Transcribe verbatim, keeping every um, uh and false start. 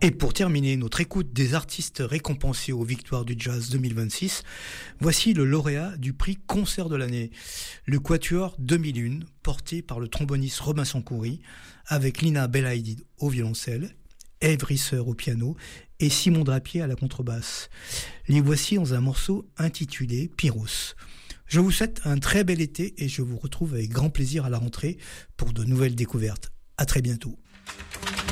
Et pour terminer notre écoute des artistes récompensés aux Victoires du Jazz deux mille vingt-six, voici le lauréat du prix Concert de l'année, le Quatuor deux mille un, porté par le tromboniste Robinson Khoury, avec Lina Belaïdi au violoncelle, Ève Risser au piano et Simon Drapier à la contrebasse. Les voici dans un morceau intitulé Pyros. Je vous souhaite un très bel été et je vous retrouve avec grand plaisir à la rentrée pour de nouvelles découvertes. À très bientôt.